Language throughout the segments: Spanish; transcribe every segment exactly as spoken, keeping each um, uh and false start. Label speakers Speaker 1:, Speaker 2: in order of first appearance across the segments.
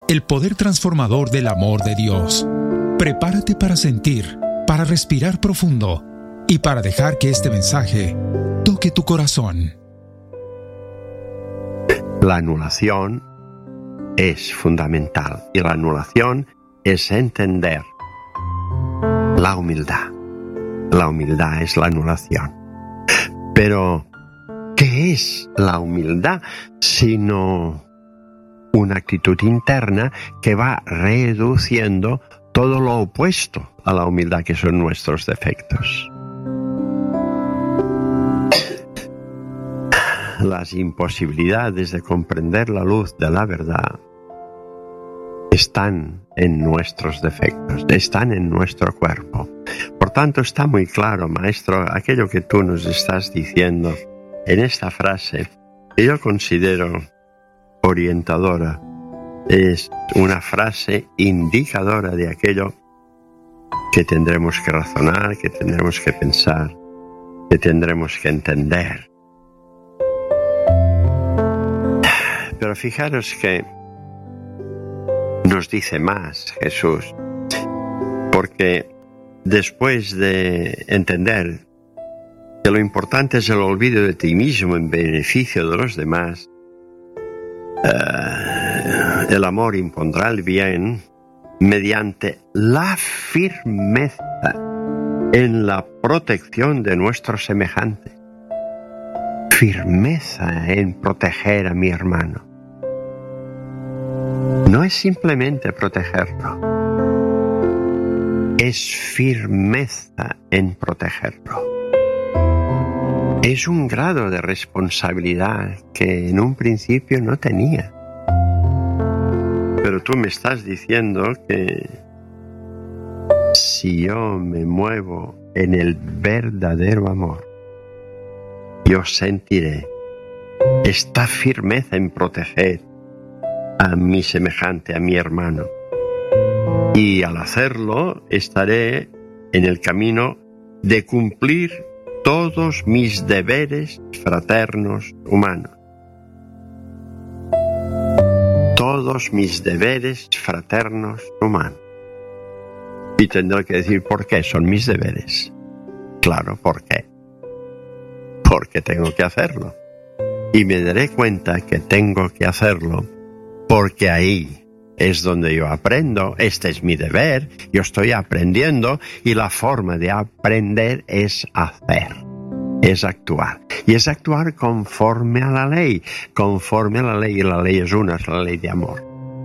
Speaker 1: el poder transformador del amor de Dios. Prepárate para sentir, para respirar profundo y para dejar que este mensaje toque tu corazón.
Speaker 2: La anulación es fundamental y la anulación es entender la humildad. La humildad es la anulación. Pero, ¿qué es la humildad sino una actitud interna que va reduciendo todo lo opuesto a la humildad, que son nuestros defectos? Las imposibilidades de comprender la luz de la verdad están en nuestros defectos, están en nuestro cuerpo. Por tanto, está muy claro, maestro, aquello que tú nos estás diciendo en esta frase, que yo considero orientadora, es una frase indicadora de aquello que tendremos que razonar, que tendremos que pensar, que tendremos que entender. Pero fijaros que nos dice más Jesús, porque después de entender que lo importante es el olvido de ti mismo en beneficio de los demás, uh, el amor impondrá el bien mediante la firmeza en la protección de nuestros semejantes. Firmeza en proteger a mi hermano. No es simplemente protegerlo, es firmeza en protegerlo. Es un grado de responsabilidad que en un principio no tenía. Pero tú me estás diciendo que si yo me muevo en el verdadero amor, yo sentiré esta firmeza en proteger a mi semejante, a mi hermano. Y al hacerlo, estaré en el camino de cumplir todos mis deberes fraternos humanos. Todos mis deberes fraternos humanos. Y tendré que decir por qué son mis deberes. Claro, ¿por qué? Porque tengo que hacerlo. Y me daré cuenta que tengo que hacerlo porque ahí es donde yo aprendo. Este es mi deber, yo estoy aprendiendo y la forma de aprender es hacer, es actuar. Y es actuar conforme a la ley, conforme a la ley, y la ley es una, es la ley de amor.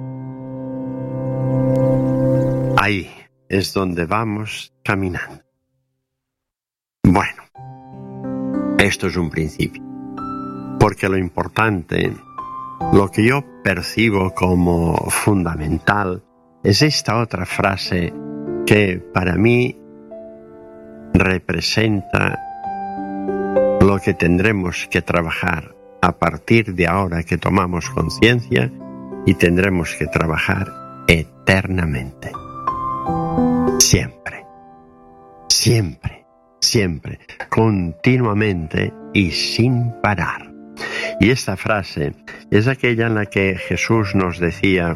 Speaker 2: Ahí es donde vamos caminando. Bueno, esto es un principio, porque lo importante, lo que yo percibo como fundamental, es esta otra frase que para mí representa lo que tendremos que trabajar a partir de ahora que tomamos conciencia y tendremos que trabajar eternamente. Siempre, siempre, siempre, continuamente y sin parar. Y esta frase es aquella en la que Jesús nos decía: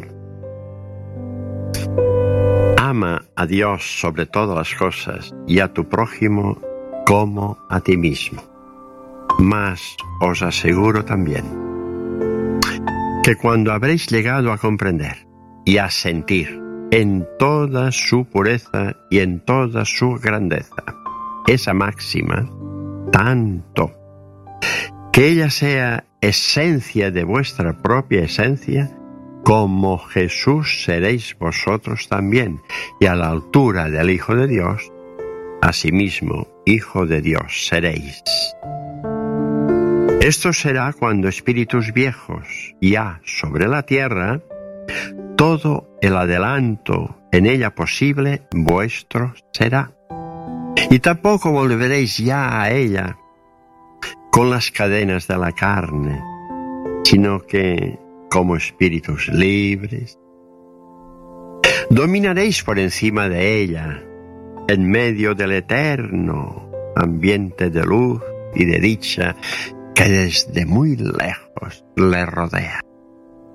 Speaker 2: ama a Dios sobre todas las cosas y a tu prójimo como a ti mismo. Mas os aseguro también que cuando habréis llegado a comprender y a sentir en toda su pureza y en toda su grandeza esa máxima, tanto que ella sea esencia de vuestra propia esencia, como Jesús seréis vosotros también, y a la altura del Hijo de Dios, asimismo, Hijo de Dios seréis. Esto será cuando espíritus viejos, ya sobre la tierra, todo el adelanto en ella posible vuestro será. Y tampoco volveréis ya a ella con las cadenas de la carne, sino que, como espíritus libres, dominaréis por encima de ella, en medio del eterno ambiente de luz y de dicha que desde muy lejos le rodea.